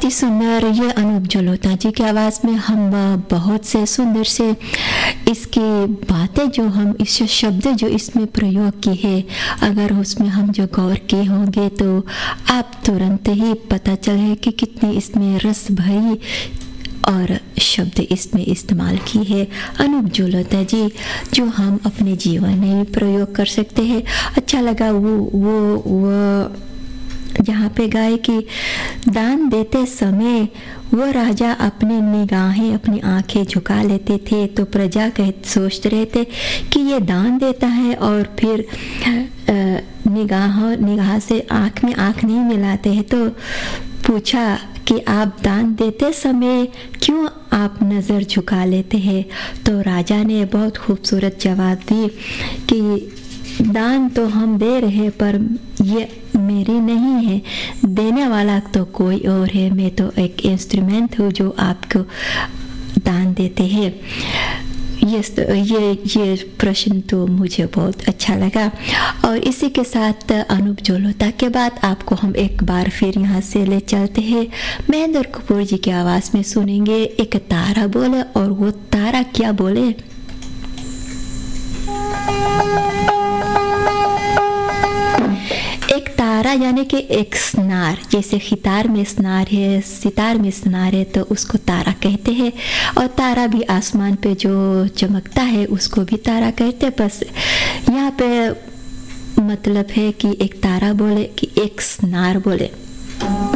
ही सुंदर ये अनूप जलोटा जी की आवाज़ में हम बहुत से सुंदर से इसकी बातें जो हम इस शब्द जो इसमें प्रयोग की है, अगर उसमें हम जो गौर किए होंगे तो आप तुरंत ही पता चले कि कितनी इसमें रस भरी और शब्द इसमें इस्तेमाल की है अनूप जलोटा जी, जो हम अपने जीवन में भी प्रयोग कर सकते हैं। अच्छा लगा वो जहाँ पे गाए कि दान देते समय वो राजा अपनी निगाहें अपनी आंखें झुका लेते थे तो प्रजा सोचते रहे थे कि ये दान देता है, और फिर निगाह से आंख में आंख नहीं मिलाते हैं। तो पूछा कि आप दान देते समय क्यों आप नज़र झुका लेते हैं? तो राजा ने बहुत खूबसूरत जवाब दी कि दान तो हम दे रहे पर ये मेरी नहीं है, देने वाला तो कोई और है, मैं तो एक इंस्ट्रूमेंट हूँ जो आपको दान देते हैं। ये प्रश्न तो मुझे बहुत अच्छा लगा। और इसी के साथ अनूप जलोटा के बाद आपको हम एक बार फिर यहाँ से ले चलते हैं। महेंद्र कपूर जी की आवाज़ में सुनेंगे एक तारा बोले, और वो तारा क्या बोले। एक तारा यानी कि एक स्नार, जैसे खितार में स्नार है, सितार में स्नार है, तो उसको तारा कहते हैं। और तारा भी आसमान पे जो चमकता है उसको भी तारा कहते हैं। बस यहाँ पे मतलब है कि एक तारा बोले कि एक स्नार बोले।